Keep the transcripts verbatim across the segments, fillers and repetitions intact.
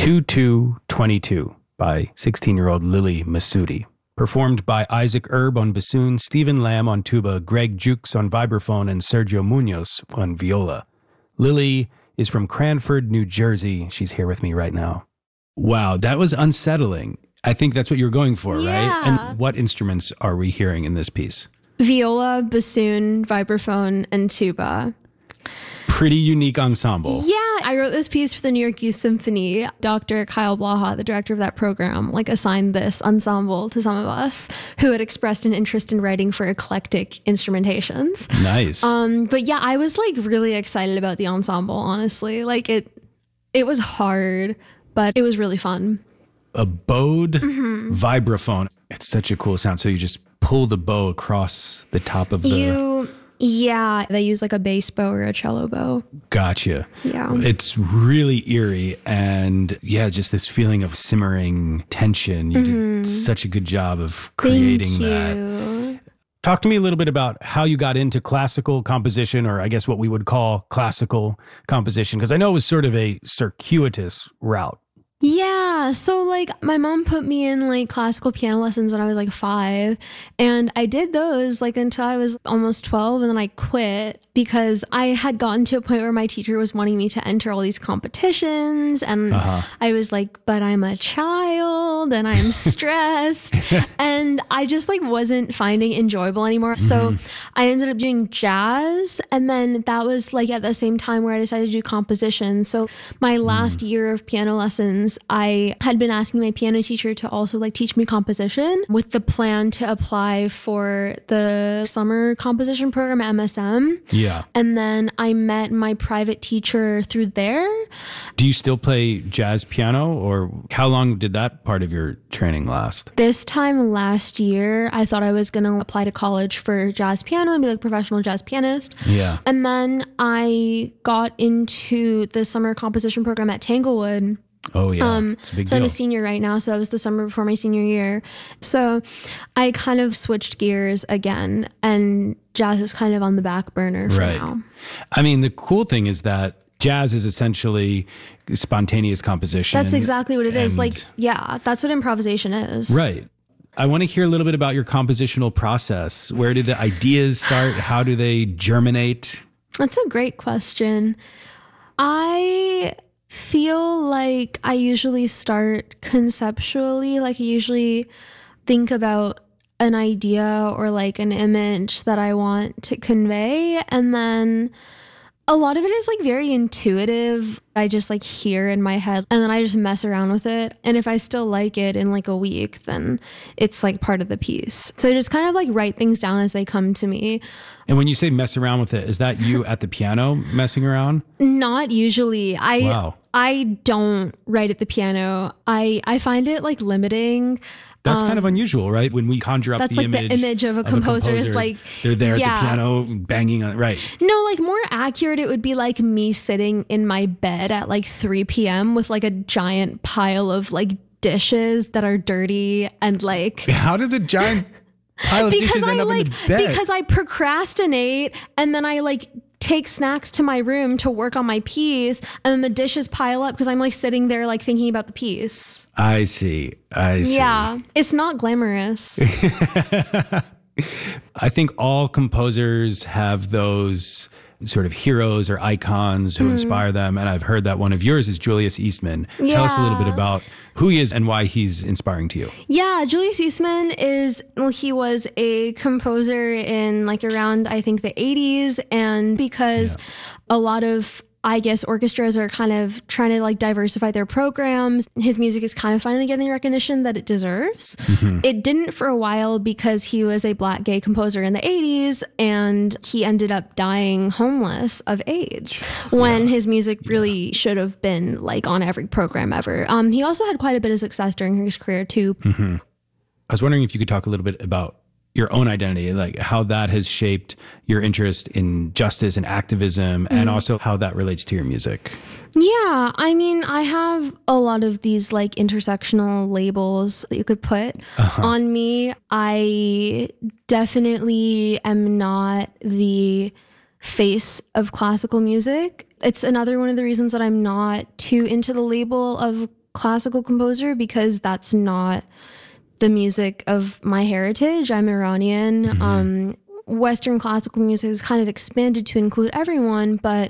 two two twenty-two by sixteen-year-old Lily Masudi. Performed by Isaac Erb on bassoon, Stephen Lamb on tuba, Greg Jukes on vibraphone, and Sergio Munoz on viola. Lily is from Cranford, New Jersey. She's here with me right now. Wow, that was unsettling. I think that's what you're going for, yeah. right? And what instruments are we hearing in this piece? Viola, bassoon, vibraphone, and tuba. Pretty unique ensemble. Yeah, I wrote this piece for the New York Youth Symphony. Doctor Kyle Blaha, the director of that program, like assigned this ensemble to some of us who had expressed an interest in writing for eclectic instrumentations. Nice. Um, but yeah, I was like really excited about the ensemble, honestly. Like it, it was hard, but it was really fun. A bowed mm-hmm. vibraphone. It's such a cool sound. So you just pull the bow across the top of the... You... Yeah, they use like a bass bow or a cello bow. Gotcha. Yeah. It's really eerie and yeah, just this feeling of simmering tension. You mm-hmm. did such a good job of creating Thank you. that. Talk to me a little bit about how you got into classical composition, or I guess what we would call classical composition, because I know it was sort of a circuitous route. Yeah, so like my mom put me in like classical piano lessons when I was like five, and I did those like until I was almost twelve, and then I quit because I had gotten to a point where my teacher was wanting me to enter all these competitions, and uh-huh. I was like, but I'm a child and I'm stressed and I just like wasn't finding enjoyable anymore. Mm-hmm. So I ended up doing jazz, and then that was like at the same time where I decided to do composition. So my last mm. year of piano lessons, I had been asking my piano teacher to also like teach me composition with the plan to apply for the summer composition program at M S M. Yeah. And then I met my private teacher through there. Do you still play jazz piano, or how long did that part of your training last? This time last year, I thought I was going to apply to college for jazz piano and be like a professional jazz pianist. Yeah. And then I got into the summer composition program at Tanglewood. Oh, yeah. Um, it's a big so deal. I'm a senior right now. So that was the summer before my senior year. So I kind of switched gears again, and jazz is kind of on the back burner for right. now. I mean, the cool thing is that jazz is essentially spontaneous composition. That's exactly what it is. And, like, yeah, that's what improvisation is. Right. I want to hear a little bit about your compositional process. Where do the ideas start? How do they germinate? That's a great question. I feel like I usually start conceptually. Like I usually think about an idea or like an image that I want to convey, and then a lot of it is like very intuitive. I just like hear in my head, and then I just mess around with it. And if I still like it in like a week, then it's like part of the piece. So I just kind of like write things down as they come to me. And when you say mess around with it, is that you at the piano messing around? Not usually. I wow. I don't write at the piano. I, I find it like limiting. That's um, kind of unusual, right? When we conjure up that's the like image, the image of a, of composer, a composer is like they're there yeah. at the piano banging on it, right? No, like more accurate, it would be like me sitting in my bed at like three p.m. with like a giant pile of like dishes that are dirty and like. How did the giant pile of because dishes end I up like in the bed? because I procrastinate, and then I like take snacks to my room to work on my piece, and then the dishes pile up because I'm like sitting there like thinking about the piece. I see. I see. Yeah, it's not glamorous. I think all composers have those sort of heroes or icons who mm. inspire them. And I've heard that one of yours is Julius Eastman. Yeah. Tell us a little bit about who he is and why he's inspiring to you. Yeah, Julius Eastman is, well, he was a composer in like around, I think, the eighties. And because yeah. a lot of, I guess, orchestras are kind of trying to like diversify their programs, his music is kind of finally getting the recognition that it deserves. Mm-hmm. It didn't for a while because he was a Black gay composer in the eighties, and he ended up dying homeless of AIDS when yeah. his music really yeah. should have been like on every program ever. Um, he also had quite a bit of success during his career too. Mm-hmm. I was wondering if you could talk a little bit about your own identity, like how that has shaped your interest in justice and activism, mm. and also how that relates to your music. Yeah, I mean, I have a lot of these like intersectional labels that you could put uh-huh. on me. I definitely am not the face of classical music. It's another one of the reasons that I'm not too into the label of classical composer because that's not the music of my heritage. I'm Iranian. Mm-hmm. Um, Western classical music is kind of expanded to include everyone, but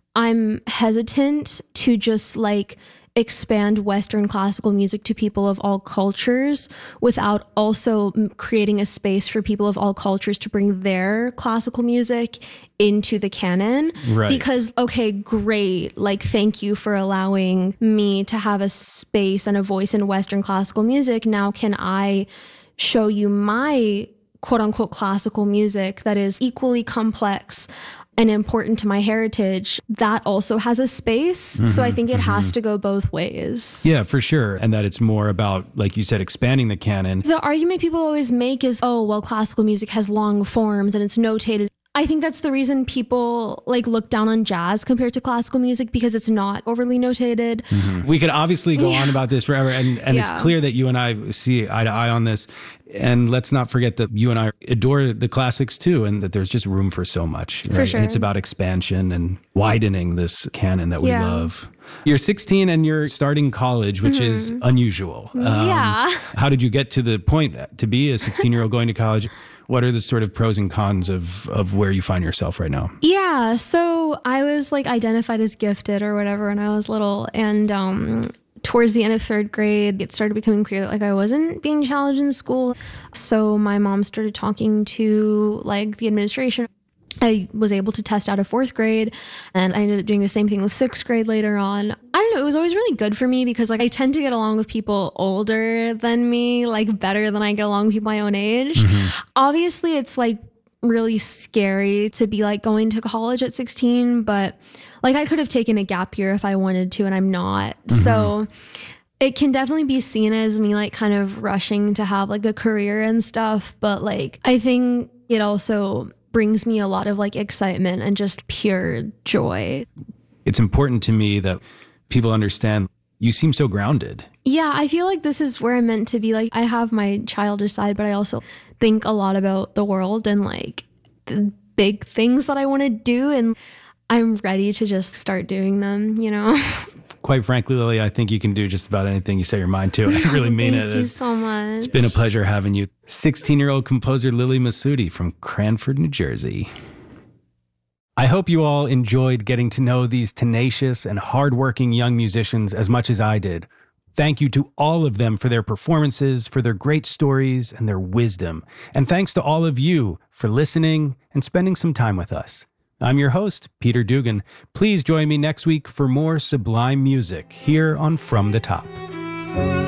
I'm hesitant to just like expand Western classical music to people of all cultures without also creating a space for people of all cultures to bring their classical music into the canon. Right. Because, okay, great. Like, thank you for allowing me to have a space and a voice in Western classical music. Now can I show you my quote unquote classical music that is equally complex and important to my heritage, that also has a space. Mm-hmm, so I think it mm-hmm. has to go both ways. Yeah, for sure. And that it's more about, like you said, expanding the canon. The argument people always make is, oh, well, classical music has long forms and it's notated. I think that's the reason people like look down on jazz compared to classical music, because it's not overly notated. Mm-hmm. We could obviously go yeah. on about this forever. And, and yeah. it's clear that you and I see eye to eye on this. And let's not forget that you and I adore the classics too, and that there's just room for so much. Right? For sure. And it's about expansion and widening this canon that we yeah. love. You're sixteen and you're starting college, which mm-hmm. is unusual. Um, yeah. How did you get to the point to be a sixteen-year-old going to college? What are the sort of pros and cons of, of where you find yourself right now? Yeah, so I was like identified as gifted or whatever when I was little. And um, towards the end of third grade, it started becoming clear that like I wasn't being challenged in school. So my mom started talking to like the administration. I was able to test out of fourth grade, and I ended up doing the same thing with sixth grade later on. I don't know, it was always really good for me because like I tend to get along with people older than me, like better than I get along with people my own age. Mm-hmm. Obviously, it's like really scary to be like going to college at sixteen, but like I could have taken a gap year if I wanted to, and I'm not. Mm-hmm. So it can definitely be seen as me like kind of rushing to have like a career and stuff, but like I think it also brings me a lot of like excitement and just pure joy. It's important to me that people understand you seem so grounded. Yeah, I feel like this is where I'm meant to be. Like I have my childish side, but I also think a lot about the world and like the big things that I want to do. And I'm ready to just start doing them, you know? Quite frankly, Lily, I think you can do just about anything you set your mind to. I really mean Thank it. Thank you so much. It's been a pleasure having you. sixteen-year-old composer Lily Massoudi from Cranford, New Jersey. I hope you all enjoyed getting to know these tenacious and hardworking young musicians as much as I did. Thank you to all of them for their performances, for their great stories, and their wisdom. And thanks to all of you for listening and spending some time with us. I'm your host, Peter Dugan. Please join me next week for more sublime music here on From the Top.